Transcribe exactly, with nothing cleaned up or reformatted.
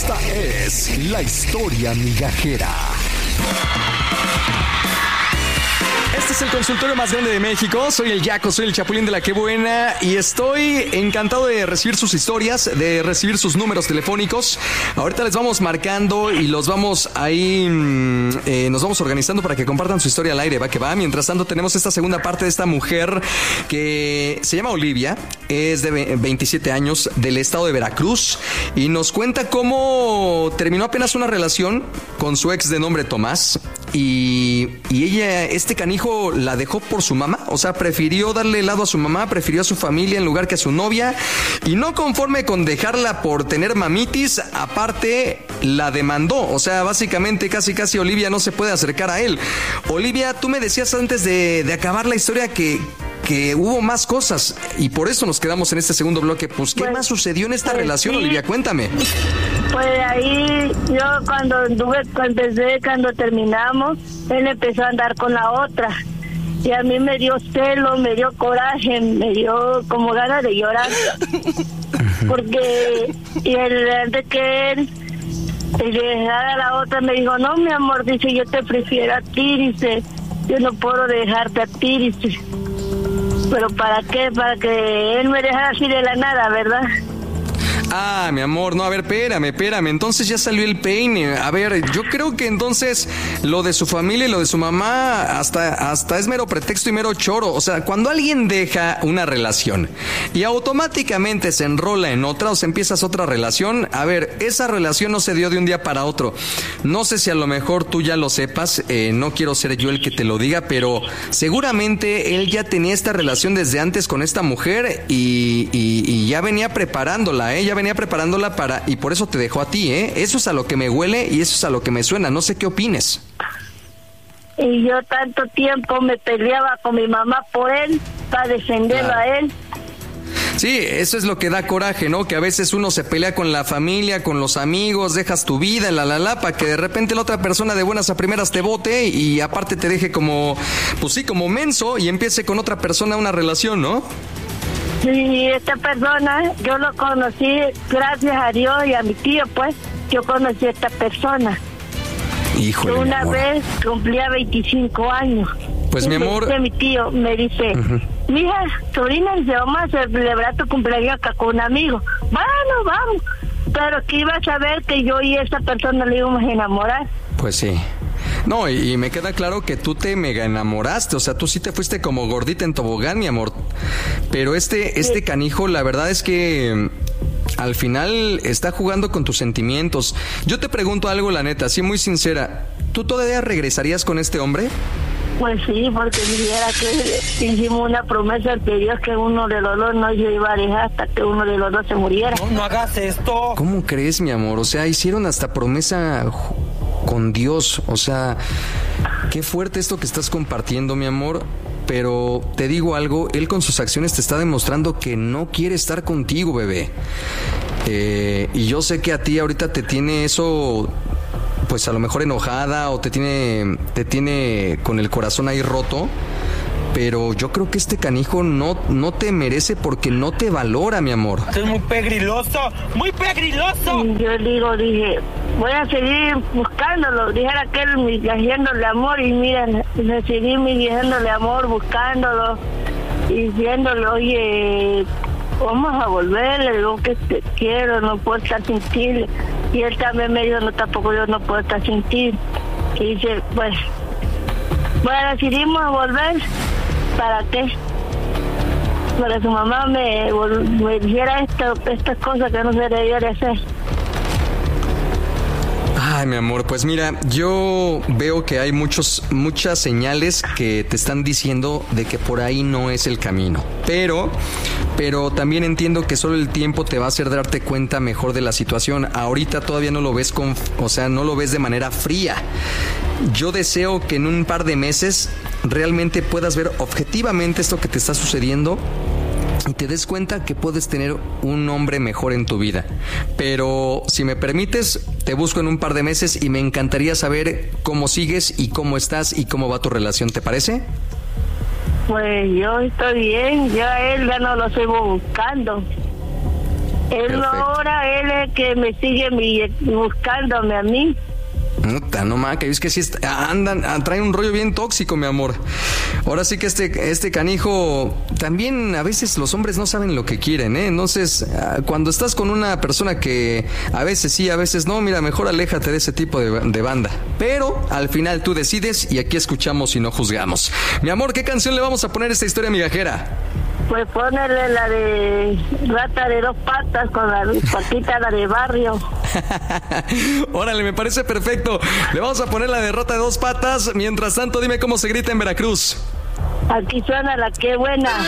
Esta es la historia migajera. Este es el consultorio más grande de México. Soy el Yaco, soy el Chapulín de la Qué Buena y estoy encantado de recibir sus historias, de recibir sus números telefónicos. Ahorita les vamos marcando y los vamos ahí, eh, nos vamos organizando para que compartan su historia al aire, va que va. Mientras tanto tenemos esta segunda parte de esta mujer que se llama Olivia, es de veintisiete años, del estado de Veracruz y nos cuenta cómo terminó apenas una relación con su ex de nombre Tomás y, y ella, este canijo, la dejó por su mamá, o sea, prefirió darle helado a su mamá, prefirió a su familia en lugar que a su novia, y no conforme con dejarla por tener mamitis, aparte la demandó, o sea, básicamente casi casi Olivia no se puede acercar a él. Olivia, tú me decías antes de, de acabar la historia que que hubo más cosas y por eso nos quedamos en este segundo bloque. Pues, ¿qué pues, más sucedió en esta pues relación, sí. Olivia? Cuéntame. Pues ahí yo cuando anduve, cuando empecé, cuando terminamos, él empezó a andar con la otra y a mí me dio celo, me dio coraje, me dio como ganas de llorar porque y el de que él y dejar a la otra me dijo, no mi amor, dice, yo te prefiero a ti, dice, yo no puedo dejarte a ti, dice. ¿Pero para qué? Para que él me dejara así de la nada, ¿verdad? Ah, mi amor, no, a ver, espérame, espérame, entonces ya salió el peine. A ver, yo creo que entonces lo de su familia y lo de su mamá hasta, hasta es mero pretexto y mero choro. O sea, cuando alguien deja una relación y automáticamente se enrola en otra o se empiezas otra relación, a ver, esa relación no se dio de un día para otro. No sé si a lo mejor tú ya lo sepas, eh, no quiero ser yo el que te lo diga, pero seguramente él ya tenía esta relación desde antes con esta mujer y, y, y ya venía preparándola, ¿eh? Ya venía preparándola para, y por eso te dejó a ti, ¿eh? Eso es a lo que me huele y eso es a lo que me suena, no sé qué opines. Y yo tanto tiempo me peleaba con mi mamá por él, para defenderlo claro. a él. Sí, eso es lo que da coraje, ¿no? Que a veces uno se pelea con la familia, con los amigos, dejas tu vida, la la la, para que de repente la otra persona de buenas a primeras te bote y aparte te deje como, pues sí, como menso y empiece con otra persona una relación, ¿no? Sí, esta persona, yo lo conocí gracias a Dios y a mi tío, pues, yo conocí a esta persona. Híjole, una mi amor. vez cumplía veinticinco años. Pues y mi amor. Me dice, mi tío me dice, uh-huh. mija, sobrina, dice, vamos a celebrar tu cumpleaños acá con un amigo. Bueno, vamos. Pero que iba a saber que yo y esta persona le íbamos a enamorar. Pues sí. No, y, y me queda claro que tú te mega enamoraste, o sea, tú sí te fuiste como gordita en tobogán, mi amor. Pero este, este sí. canijo, la verdad es que al final está jugando con tus sentimientos. Yo te pregunto algo, la neta, así muy sincera, ¿tú todavía regresarías con este hombre? Pues sí, porque dijera que hicimos una promesa ante Dios que uno de los dos no se iba a dejar hasta que uno de los dos se muriera. No, no hagas esto. ¿Cómo crees, mi amor? O sea, hicieron hasta promesa con Dios. O sea, qué fuerte esto que estás compartiendo, mi amor. Pero te digo algo, él con sus acciones te está demostrando que no quiere estar contigo, bebé. Eh, y yo sé que a ti ahorita te tiene eso, pues a lo mejor enojada o te tiene, te tiene con el corazón ahí roto. Pero yo creo que este canijo no, no te merece porque no te valora, mi amor. Es muy pegriloso, muy pegriloso. Yo digo, dije, voy a seguir buscándolo. Dijera aquel haciéndole amor y miren, seguir haciéndole amor, buscándolo y diciéndole, oye, vamos a volver, le digo que te quiero, no puedo estar sin ti. Y él también me dijo, no, tampoco yo no puedo estar sin ti. Y dice, pues, bueno, decidimos volver. ¿Para qué? Para que su mamá me, me dijera esto, estas cosas que no se debía de hacer. Ay, mi amor, pues mira, yo veo que hay muchos, muchas señales que te están diciendo de que por ahí no es el camino. Pero, pero también entiendo que solo el tiempo te va a hacer darte cuenta mejor de la situación. Ahorita todavía no lo ves con, o sea, no lo ves de manera fría. Yo deseo que en un par de meses realmente puedas ver objetivamente esto que te está sucediendo y te des cuenta que puedes tener un hombre mejor en tu vida. Pero si me permites, te busco en un par de meses y me encantaría saber cómo sigues y cómo estás y cómo va tu relación, ¿te parece? Pues yo estoy bien, yo a él ya no lo sigo buscando. Él Perfecto. ahora, él es que me sigue mi- buscándome a mí. Puta, no mames, es que sí est- andan, ah, traen un rollo bien tóxico, mi amor. Ahora sí que este, este canijo, también a veces los hombres no saben lo que quieren, ¿eh? Entonces, ah, cuando estás con una persona que a veces sí, a veces no, mira, mejor aléjate de ese tipo de, de banda. Pero al final tú decides y aquí escuchamos y no juzgamos. Mi amor, ¿qué canción le vamos a poner a esta historia migajera? Pues ponerle la de rata de dos patas con la patita, la de barrio. Órale, me parece perfecto. Le vamos a poner la derrota de dos patas. Mientras tanto, dime cómo se grita en Veracruz. Aquí suena la que buena.